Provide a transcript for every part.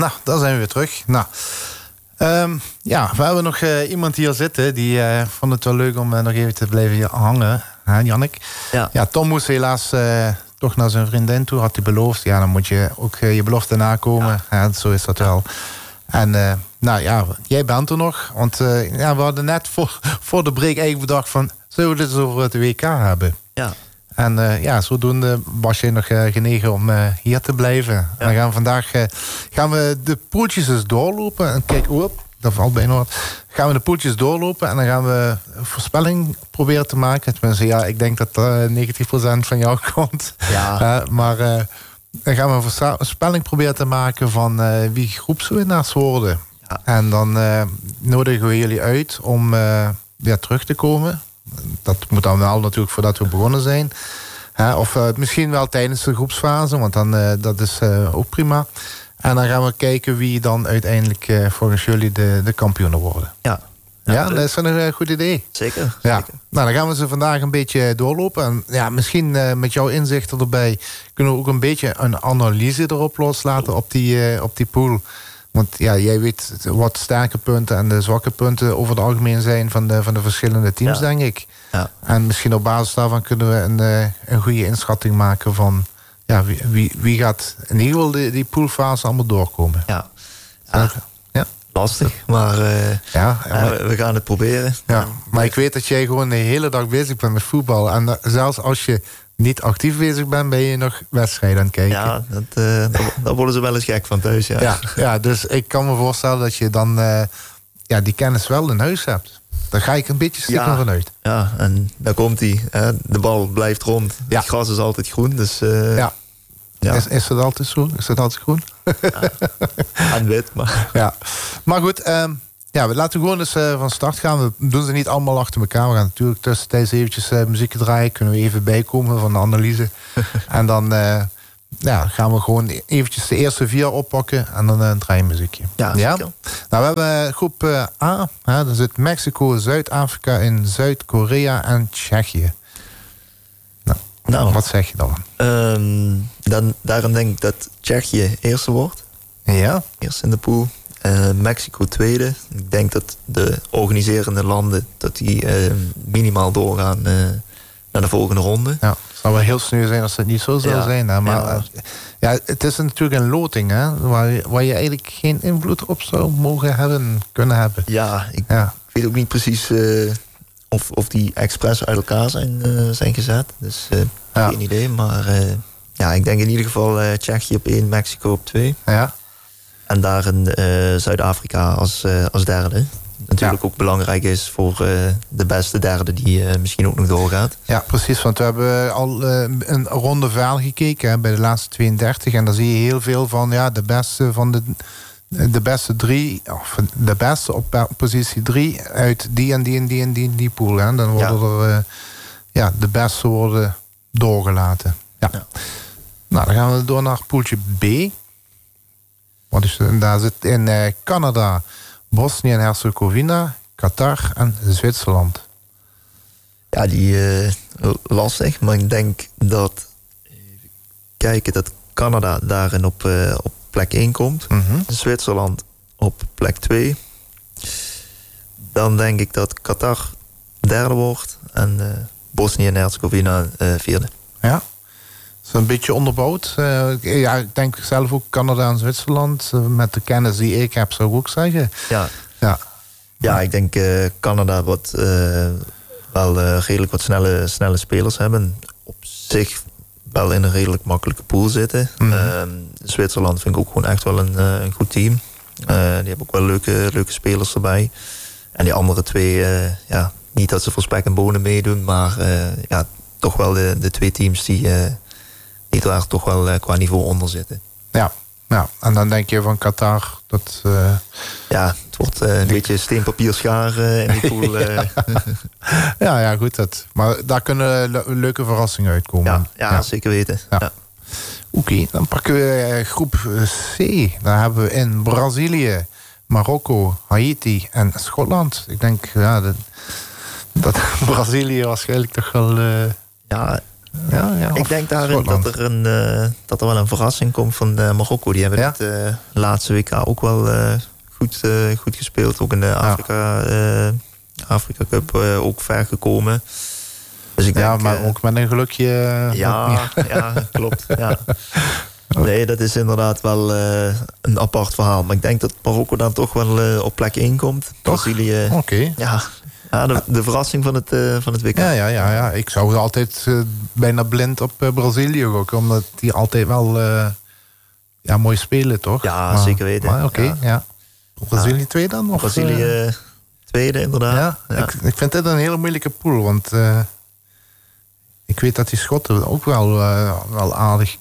Nou, daar zijn we weer terug. Nou, we hebben nog iemand hier zitten. Die vond het wel leuk om nog even te blijven hangen. Hè, Jannik? Ja, Tom moest helaas toch naar zijn vriendin toe. Had hij beloofd. Ja, dan moet je ook je belofte nakomen. Ja, zo is dat wel. En jij bent er nog. Want we hadden net voor de break eigenlijk bedacht van... zullen we dit eens over het WK hebben? Ja. En zodoende was je nog genegen om hier te blijven. Ja. En dan gaan we vandaag de poeltjes eens doorlopen. En kijk, dat valt bijna wat. Gaan we de poeltjes doorlopen en dan gaan we een voorspelling proberen te maken. Tenminste, ik denk dat 90% van jou komt. Ja. Maar dan gaan we een voorspelling proberen te maken van wie groepswinnaars worden. Ja. En dan nodigen we jullie uit om weer terug te komen. Dat moet dan wel natuurlijk voordat we begonnen zijn. Of misschien wel tijdens de groepsfase, want dan dat is ook prima. En dan gaan we kijken wie dan uiteindelijk volgens jullie de kampioenen worden. Ja, dat is een goed idee. Zeker. Ja. Nou, dan gaan we ze vandaag een beetje doorlopen. En ja, misschien met jouw inzichten erbij kunnen we ook een beetje een analyse erop loslaten op die pool. Want ja, jij weet wat sterke punten en de zwakke punten over het algemeen zijn van de verschillende teams, denk ik. Ja. En misschien op basis daarvan kunnen we een goede inschatting maken van wie gaat in ieder geval die poolfase allemaal doorkomen. Ja. Lastig, maar we gaan het proberen. Ja, maar ik weet dat jij gewoon de hele dag bezig bent met voetbal. En zelfs als je niet actief bezig bent, ben je nog wedstrijden aan het kijken. Ja, daar worden ze wel eens gek van thuis. Ja, dus ik kan me voorstellen dat je dan die kennis wel in huis hebt. Daar ga ik een beetje stiekem vanuit. Ja, en daar komt hij. De bal blijft rond. Ja. Het gras is altijd groen. Dus, ja. Is het altijd zo? Is het altijd groen? En wit, maar... Ja. Maar goed, we laten gewoon eens van start gaan. We doen ze niet allemaal achter elkaar. We gaan natuurlijk tussentijds eventjes muziek draaien. Kunnen we even bijkomen van de analyse. En dan gaan we gewoon eventjes de eerste 4 oppakken. En dan draaien muziekje. Ja? Nou, we hebben groep A. Daar zit Mexico, Zuid-Afrika in Zuid-Korea en Tsjechië. Nou, wat zeg je dan? Daarom denk ik dat Tsjechië eerste wordt. Ja. Eerst in de pool. Mexico tweede. Ik denk dat de organiserende landen dat die minimaal doorgaan naar de volgende ronde. Ja, het zou wel heel sneu zijn als het niet zo zou zijn. Hè? Maar het is natuurlijk een loting, hè, waar je eigenlijk geen invloed op zou kunnen hebben. Ja, ik weet ook niet precies of die expres uit elkaar zijn gezet. Dus geen idee. Maar ik denk in ieder geval Tsjechië op 1, Mexico op 2. Ja. En daar in Zuid-Afrika als derde. Natuurlijk ook belangrijk is voor de beste derde die misschien ook nog doorgaat. Ja, precies. Want we hebben al een ronde verhaal gekeken bij de laatste 32. En daar zie je heel veel van de beste van de beste 3, of de beste op positie 3 uit die en die en die en die pool. Hè. Dan worden er de beste worden doorgelaten. Ja. Nou, dan gaan we door naar poeltje B. Daar zit in Canada, Bosnië en Herzegovina, Qatar en Zwitserland. Ja, die lastig. Maar ik denk dat dat Canada daarin op plek 1 komt. Mm-hmm. Zwitserland op plek 2. Dan denk ik dat Qatar derde wordt. En Bosnië en Herzegovina vierde. Ja. Is een beetje onderbouwd. Ik denk zelf ook Canada en Zwitserland. Met de kennis die ik heb, zou ik ook zeggen. Ja, ik denk Canada wat wel redelijk wat snelle spelers hebben. Op zich wel in een redelijk makkelijke pool zitten. Mm-hmm. Zwitserland vind ik ook gewoon echt wel een goed team. Die hebben ook wel leuke spelers erbij. En die andere twee, niet dat ze voor spek en bonen meedoen, maar toch wel de twee teams die daar toch wel qua niveau onder zitten. Ja, en dan denk je van Qatar dat... het wordt een beetje steenpapier scharen in die pool. Ja, goed. Maar daar kunnen leuke verrassingen uitkomen. Ja, zeker weten. Ja. Oké, dan pakken we groep C. Daar hebben we in Brazilië, Marokko, Haiti en Schotland. Ik denk dat Brazilië waarschijnlijk toch wel... Ik denk daarin dat er wel een verrassing komt van Marokko. Die hebben het laatste WK ook wel goed gespeeld. Ook in de Afrika Cup ook ver gekomen. Dus ik denk, maar ook met een gelukje. Ja, klopt. Ja. Nee, dat is inderdaad wel een apart verhaal. Maar ik denk dat Marokko dan toch wel op plek 1 komt. Brazilië. Oké. Ja, de verrassing van het WK. Ja. Ik zou altijd bijna blind op Brazilië gokken. Omdat die altijd wel mooi spelen, toch? Ja, zeker weten. Oké. Brazilië 2 dan? Of, Brazilië 2e, inderdaad. Ja. Ik vind dit een hele moeilijke pool. Want ik weet dat die Schotten ook wel aardig...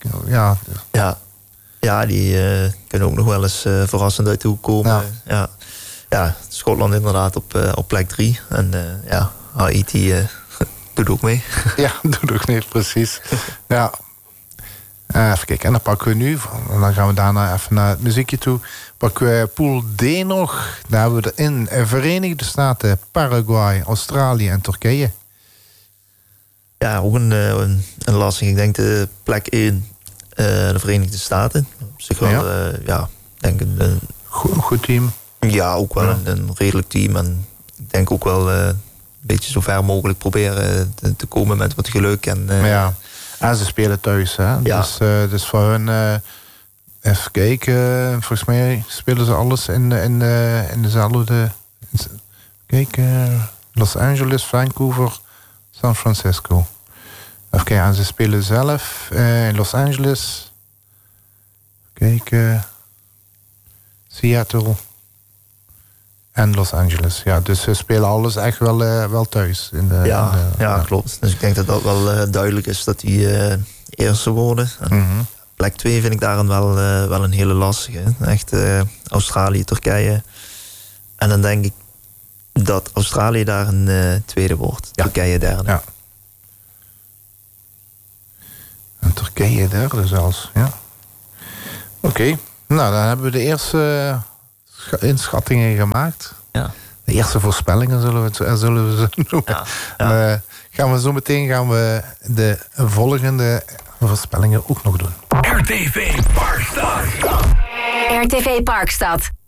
Ja, die kunnen ook nog wel eens verrassend uit de hoek komen. Ja, Schotland inderdaad op plek 3. En Haiti doet ook mee. Ja, doet ook mee, precies. Ja. Even kijken, en dan pakken we nu... En dan gaan we daarna even naar het muziekje toe. Pakken we pool D nog. Daar hebben we erin Verenigde Staten, Paraguay, Australië en Turkije. Ja, ook een lastig. Ik denk de plek 1, de Verenigde Staten. Op zich wel, denk een goed team. Ja, ook wel een redelijk team. En ik denk ook wel een beetje zo ver mogelijk proberen te komen met wat geluk. En ze spelen thuis, hè? Ja. Dus voor hun... even kijken, volgens mij spelen ze alles in dezelfde... Kijk, Los Angeles, Vancouver, San Francisco. Even kijken, en ze spelen zelf in Los Angeles. Kijk, Seattle en Los Angeles. Ja, dus ze spelen alles echt wel thuis. Klopt. Dus ik denk dat dat wel duidelijk is dat die eerste worden. Plek 2 vind ik daarin wel een hele lastige. Echt Australië, Turkije. En dan denk ik dat Australië daar een tweede wordt. Ja. Turkije derde. Ja. En Turkije derde zelfs, ja. Oké. Nou, dan hebben we de eerste inschattingen gemaakt. Ja. De eerste voorspellingen zullen we ze noemen. Ja. Gaan we de volgende voorspellingen ook nog doen. RTV Parkstad. RTV Parkstad.